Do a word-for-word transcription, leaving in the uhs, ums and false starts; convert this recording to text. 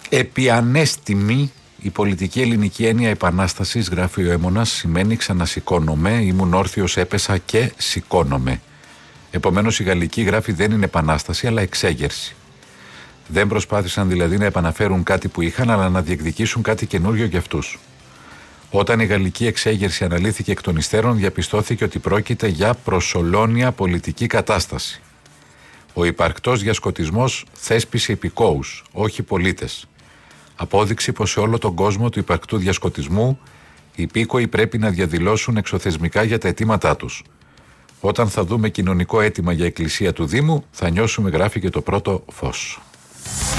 Επιανέστημη η πολιτική ελληνική έννοια επανάστασης, γράφει ο Έμονας, σημαίνει ξανασηκώνομαι, ήμουν όρθιος, έπεσα και σηκώνομαι. Επομένως η γαλλική, γράφει, δεν είναι επανάσταση αλλά εξέγερση. Δεν προσπάθησαν δηλαδή να επαναφέρουν κάτι που είχαν, αλλά να διεκδικήσουν κάτι καινούριο για αυτούς. Όταν η γαλλική εξέγερση αναλύθηκε εκ των υστέρων, διαπιστώθηκε ότι πρόκειται για προσολώνια πολιτική κατάσταση. Ο υπαρκτός διασκοτισμός θέσπισε υπηκόους, όχι πολίτες. Απόδειξη πως σε όλο τον κόσμο του υπαρκτού διασκοτισμού οι υπήκοοι πρέπει να διαδηλώσουν εξωθεσμικά για τα αιτήματά τους. Όταν θα δούμε κοινωνικό αίτημα για εκκλησία του Δήμου, θα νιώσουμε, γράφει, και το πρώτο φως.